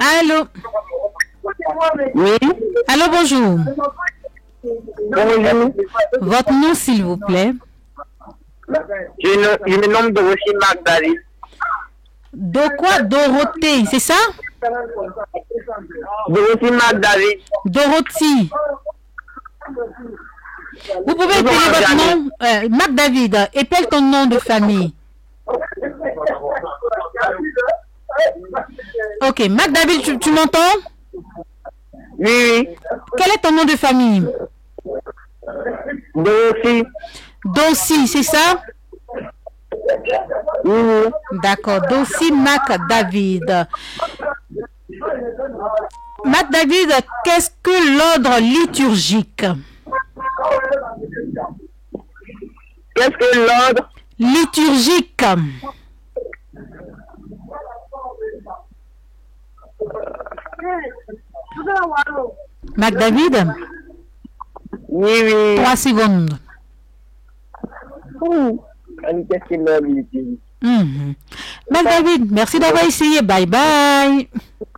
Allô? Oui. Allô, bonjour. Bonjour. Votre nom, s'il vous plaît. Je me nomme Dorothée Magdalene. De quoi? Dorothée, c'est ça? Dorothée Magdalene. Dorothy. Vous pouvez épeler votre nom? Marc David, épelle ton nom de famille. Ok, Marc David, tu m'entends? Oui. Quel est ton nom de famille? Dorothée. Dossi, c'est ça? Oui. D'accord, Dossi Mac David. Mac David, qu'est-ce que l'ordre liturgique? Qu'est-ce que l'ordre Liturgique. Mac David? Oui. 3 secondes. Qu'est-ce que l'ordre liturgique? Mac David, merci d'avoir essayé. Bye bye.